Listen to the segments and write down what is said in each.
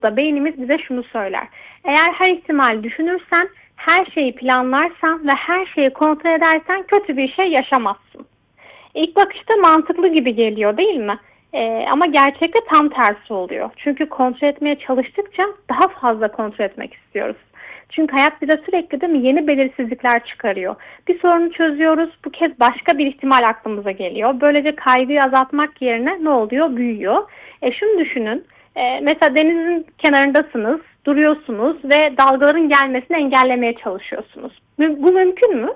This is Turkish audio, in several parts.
da beynimiz bize şunu söyler. Eğer her ihtimal düşünürsen, her şeyi planlarsan ve her şeyi kontrol edersen kötü bir şey yaşamazsın. İlk bakışta mantıklı gibi geliyor değil mi? Ama gerçekte tam tersi oluyor. Çünkü kontrol etmeye çalıştıkça daha fazla kontrol etmek istiyoruz. Çünkü hayat bize sürekli değil mi, yeni belirsizlikler çıkarıyor. Bir sorunu çözüyoruz, bu kez başka bir ihtimal aklımıza geliyor. Böylece kaygıyı azaltmak yerine ne oluyor? Büyüyor. Şunu düşünün, mesela denizin kenarındasınız, duruyorsunuz ve dalgaların gelmesini engellemeye çalışıyorsunuz. Bu mümkün mü?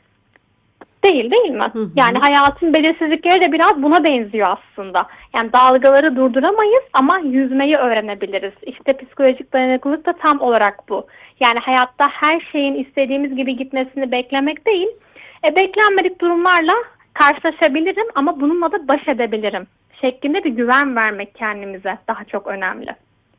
Değil mi? Hı Yani hı. hayatın belirsizlikleri de biraz buna benziyor aslında. Yani dalgaları durduramayız ama yüzmeyi öğrenebiliriz. İşte psikolojik dayanıklılık da tam olarak bu. Yani hayatta her şeyin istediğimiz gibi gitmesini beklemek değil, beklenmedik durumlarla karşılaşabilirim ama bununla da baş edebilirim şeklinde bir güven vermek kendimize daha çok önemli.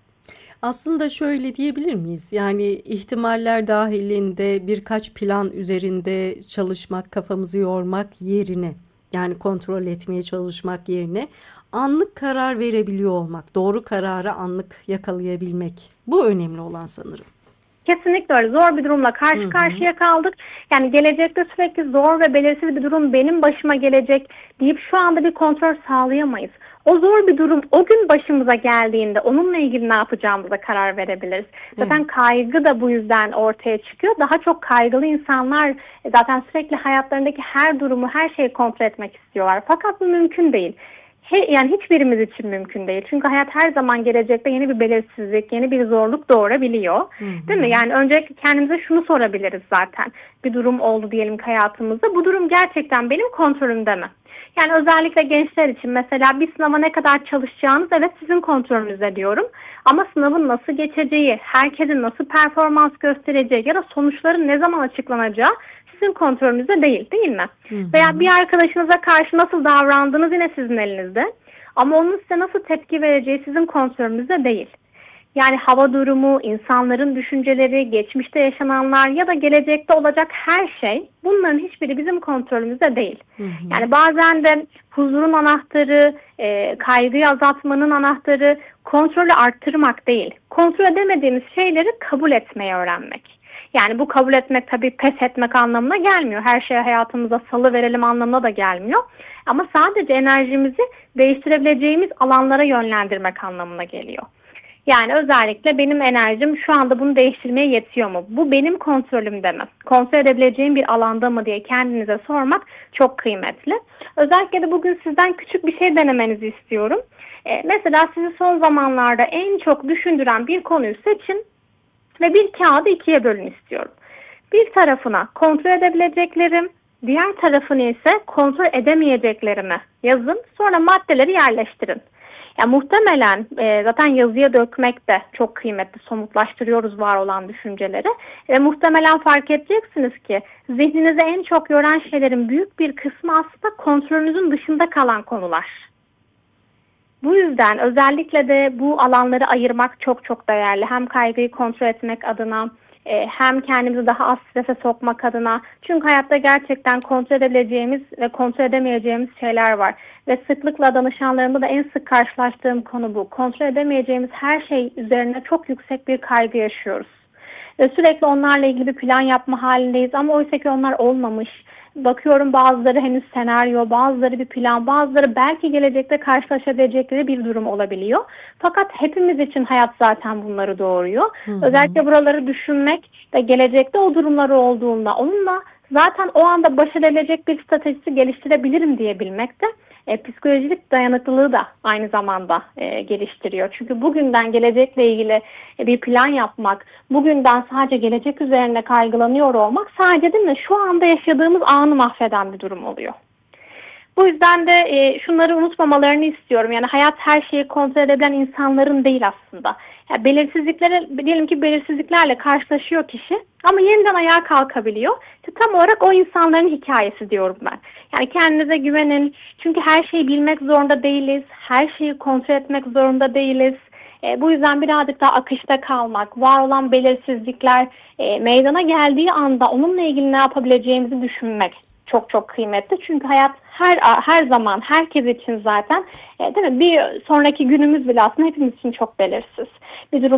Aslında şöyle diyebilir miyiz? Yani ihtimaller dahilinde birkaç plan üzerinde çalışmak, kafamızı yormak yerine, yani kontrol etmeye çalışmak yerine anlık karar verebiliyor olmak, doğru kararı anlık yakalayabilmek. Bu önemli olan sanırım. Kesinlikle öyle. Zor bir durumla Hı karşı hı. karşıya kaldık. Yani gelecekte sürekli zor ve belirsiz bir durum benim başıma gelecek deyip şu anda bir kontrol sağlayamayız. O zor bir durum o gün başımıza geldiğinde onunla ilgili ne yapacağımıza karar verebiliriz. Zaten Evet. kaygı da bu yüzden ortaya çıkıyor. Daha çok kaygılı insanlar zaten sürekli hayatlarındaki her durumu, her şeyi kontrol etmek istiyorlar. Fakat bu mümkün değil. Yani hiçbirimiz için mümkün değil. Çünkü hayat her zaman gelecekte yeni bir belirsizlik, yeni bir zorluk doğurabiliyor. Hı Değil mi? hı. Yani öncelikle kendimize şunu sorabiliriz zaten. Bir durum oldu diyelim ki hayatımızda. Bu durum gerçekten benim kontrolümde mi? Yani özellikle gençler için mesela bir sınava ne kadar çalışacağınız evet sizin kontrolünüzde diyorum. Ama sınavın nasıl geçeceği, herkesin nasıl performans göstereceği ya da sonuçların ne zaman açıklanacağı sizin kontrolünüzde değil mi? Hı Veya bir hı. arkadaşınıza karşı nasıl davrandığınız yine sizin elinizde. Ama onun size nasıl tepki vereceği sizin kontrolünüzde değil. Yani hava durumu, insanların düşünceleri, geçmişte yaşananlar ya da gelecekte olacak her şey bunların hiçbiri bizim kontrolümüzde değil. Hı hı. Yani bazen de huzurun anahtarı, kaygıyı azaltmanın anahtarı kontrolü arttırmak değil. Kontrol edemediğimiz şeyleri kabul etmeyi öğrenmek. Yani bu kabul etmek tabii pes etmek anlamına gelmiyor. Her şeyi hayatımıza salı verelim anlamına da gelmiyor. Ama sadece enerjimizi değiştirebileceğimiz alanlara yönlendirmek anlamına geliyor. Yani özellikle benim enerjim şu anda bunu değiştirmeye yetiyor mu? Bu benim kontrolümde mi? Kontrol edebileceğim bir alanda mı diye kendinize sormak çok kıymetli. Özellikle de bugün sizden küçük bir şey denemenizi istiyorum. Mesela sizi son zamanlarda en çok düşündüren bir konuyu seçin ve bir kağıdı ikiye bölün istiyorum. Bir tarafına kontrol edebileceklerim, diğer tarafını ise kontrol edemeyeceklerimi yazın. Sonra maddeleri yerleştirin. Ya muhtemelen zaten yazıya dökmek de çok kıymetli. Somutlaştırıyoruz var olan düşünceleri. Ve muhtemelen fark edeceksiniz ki zihninizi en çok yoran şeylerin büyük bir kısmı aslında kontrolünüzün dışında kalan konular. Bu yüzden özellikle de bu alanları ayırmak çok çok değerli. Hem kaygıyı kontrol etmek adına hem kendimizi daha az strese sokmak adına. Çünkü hayatta gerçekten kontrol edebileceğimiz ve kontrol edemeyeceğimiz şeyler var. Ve sıklıkla danışanlarımda da en sık karşılaştığım konu bu. Kontrol edemeyeceğimiz her şey üzerine çok yüksek bir kaygı yaşıyoruz. Ve sürekli onlarla ilgili bir plan yapma halindeyiz ama oysa ki onlar olmamış. Bakıyorum bazıları henüz senaryo, bazıları bir plan, bazıları belki gelecekte karşılaşabilecekleri bir durum olabiliyor. Fakat hepimiz için hayat zaten bunları doğuruyor. Hı hı. Özellikle buraları düşünmek ve gelecekte o durumları olduğunda onunla zaten o anda baş edebilecek bir stratejisi geliştirebilirim diyebilmek de psikolojik dayanıklılığı da aynı zamanda geliştiriyor. Çünkü bugünden gelecekle ilgili bir plan yapmak, bugünden sadece gelecek üzerine kaygılanıyor olmak sadece değil mi şu anda yaşadığımız anı mahveden bir durum oluyor. Bu yüzden de şunları unutmamalarını istiyorum. Yani hayat her şeyi kontrol edebilen insanların değil aslında. Yani diyelim ki belirsizliklerle karşılaşıyor kişi ama yeniden ayağa kalkabiliyor. İşte tam olarak o insanların hikayesi diyorum ben. Yani kendinize güvenin. Çünkü her şeyi bilmek zorunda değiliz. Her şeyi kontrol etmek zorunda değiliz. Bu yüzden birazcık daha akışta kalmak, var olan belirsizlikler meydana geldiği anda onunla ilgili ne yapabileceğimizi düşünmek çok çok kıymetli. Çünkü hayat her zaman herkes için zaten değil mi? Bir sonraki günümüz bile aslında hepimiz için çok belirsiz. Bir durum